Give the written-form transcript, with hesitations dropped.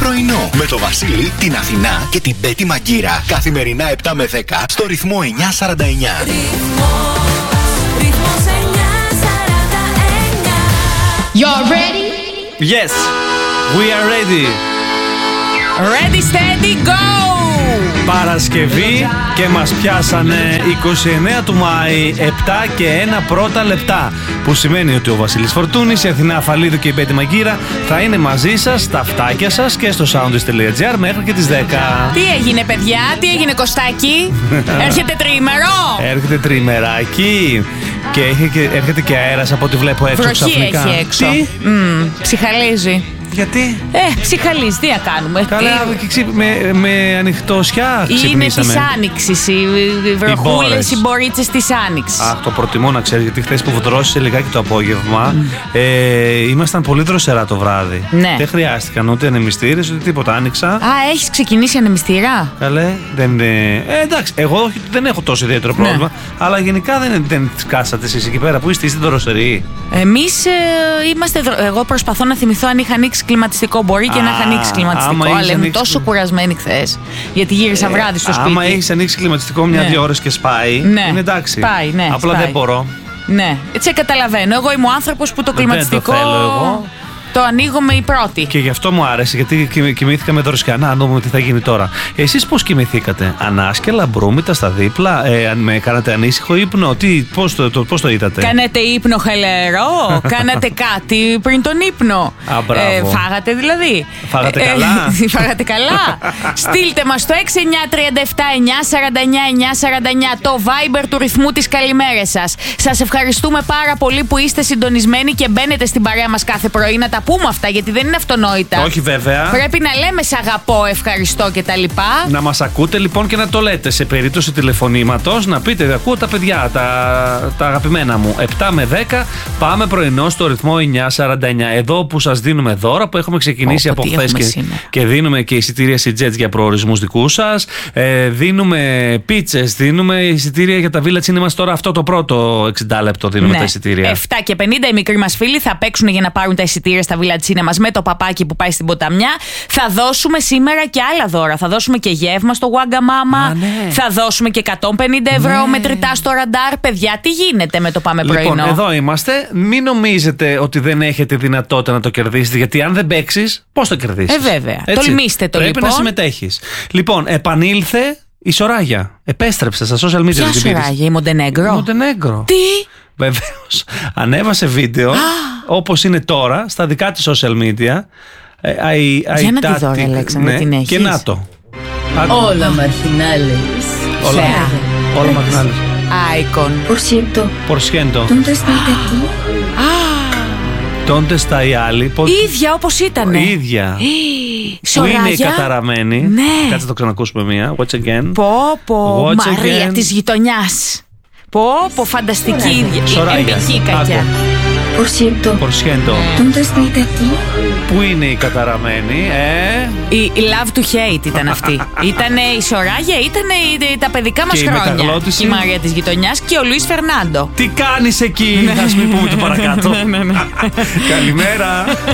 πρωινό με το Βασίλη, την Αθηνά και την Πέτη Μαγκύρα. Καθημερινά 7 με 10 στο ρυθμό 949. You're ready? Yes, we are ready. Ready, steady, go! Παρασκευή και μας πιάσανε 29 του Μάη, 7 και 1 πρώτα λεπτά. Που σημαίνει ότι ο Βασίλης Φορτούνης, η Αθηνά Αφαλίδου και η Πέτη Μαγκύρα θα είναι μαζί σας, στα αυτάκια σας και στο soundist.gr μέχρι και τις 10. Τι έγινε, παιδιά, τι έγινε, Κωστάκη? Έρχεται τριήμερο. Έρχεται τριημεράκι και έρχεται και αέρας από ό,τι βλέπω έξω. Βροχή ξαφνικά. έχει έξω. Τι? Ψυχαλίζει. Γιατί? Ψυχαλίζει, τι να κάνουμε. Καλά, με ανοιχτώσια ξυπνήσαμε. Είναι της Άνοιξης, οι βροχούλες, οι μπορίτσες της Άνοιξης. Αχ, το προτιμώ να ξέρεις, γιατί χθες που δρόσησε λιγάκι το απόγευμα, ήμασταν πολύ δροσερά το βράδυ. Ναι. Δεν χρειάστηκαν ούτε ανεμιστήρες ούτε τίποτα. Άνοιξα. Έχεις ξεκινήσει ανεμιστήρα? Καλέ, εντάξει, εγώ δεν έχω τόσο ιδιαίτερο πρόβλημα, αλλά γενικά δεν σκάσατε εσείς εκεί πέρα που είστε δροσεροί. Εμείς είμαστε. Εγώ προσπαθώ να θυμηθώ αν είχα ανοίξει κλιματιστικό. Μπορεί και να είχα ανοίξει κλιματιστικό, αλλά είμαι τόσο κουρασμένη χθες. Γιατί γύρισα βράδυ στο σπίτι. Άμα έχεις ανοίξει κλιματιστικό μια-δύο ώρες και σπάει, είναι εντάξει. Σπάει, ναι. Απλά δεν μπορώ. Ναι, έτσι καταλαβαίνω. Εγώ είμαι ο άνθρωπος που το κλιματιστικό. Δεν το θέλω εγώ. Το ανοίγουμε η πρώτη. Και γι' αυτό μου άρεσε, γιατί κοιμήθηκα με δροσιά. Να δούμε τι θα γίνει τώρα. Εσείς πώς κοιμηθήκατε? Ανάσκελα, μπρούμητα στα δίπλα, με κάνατε ανήσυχο ύπνο? Πώς το είδατε? Κάνατε ύπνο χαλαρό? Κάνατε κάτι πριν τον ύπνο? Φάγατε δηλαδή? Φάγατε καλά? Φάγατε καλά? Στείλτε μας στο 6937-949-949 το Viber του ρυθμού της καλημέρας σας. Σας ευχαριστούμε πάρα πολύ που είστε συντονισμένοι και μπαίνετε στην παρέα μας κάθε πρωί. Να τα πούμε αυτά, γιατί δεν είναι αυτονόητα. Όχι, βέβαια. Πρέπει να λέμε σ' αγαπώ, ευχαριστώ κτλ. Να μας ακούτε λοιπόν και να το λέτε. Σε περίπτωση τηλεφωνήματος, να πείτε: ακούω τα παιδιά, τα αγαπημένα μου. 7 με 10 πάμε πρωινό στο ρυθμό 949. Εδώ που σας δίνουμε δώρα, που έχουμε ξεκινήσει από χθες και δίνουμε και εισιτήρια CJets για προορισμούς δικούς σας. Δίνουμε πίτσες, δίνουμε εισιτήρια για τα Villa Cinemas. Τώρα αυτό το πρώτο 60 λεπτό δίνουμε τα εισιτήρια. 7 και 50 οι μικροί μας φίλοι θα παίξουν για να πάρουν τα εισιτήρια στα Villa Cinemas με το παπάκι που πάει στην ποταμιά. Θα δώσουμε σήμερα και άλλα δώρα. Θα δώσουμε και γεύμα στο Wagamama. Θα δώσουμε και 150 ευρώ μετρητά στο ραντάρ. Παιδιά, τι γίνεται με το Πάμε Πρωινό? Λοιπόν, εδώ είμαστε. Μην νομίζετε ότι δεν έχετε δυνατότητα να το κερδίσετε, γιατί αν δεν παίξεις, πώς το κερδίσεις? Βέβαια. Τολμήστε το. Πρέπει να συμμετέχεις. Λοιπόν, επανήλθε η Σοράγια. Επέστρεψε στα social media. Ποια Σοράγια, η Μοντενέγκρο? Τι? Βεβαίως. Ανέβασε βίντεο όπως είναι τώρα στα δικά της social media. Για να τη δω, Αλέξανδρε, την έχεις? Και να το. Hola, marginales. Hola, marginales. Icon. Por ciento. ¿Dónde está aquí? ¿Dónde está η άλλη? Ίδια όπως ήτανε. Ίδια. Που είναι η καταραμένη. Ναι. Κάτσε το ξανακούσουμε μία. Watch again. Πω, Μαρία της γειτονιάς. Πω, φανταστική ίδια. Εμπειρική κακιά. Por ciento. ¿Dónde está aquí? Πού είναι η καταραμένη, Η Love to Hate ήταν αυτή. Ήτανε η Σοράγια, ήτανε τα παιδικά μας χρόνια. Η Μαρία της γειτονιάς και ο Λουίς Φερνάντο. Τι κάνεις εκεί? Ας μην πούμε το παρακάτω. Καλημέρα.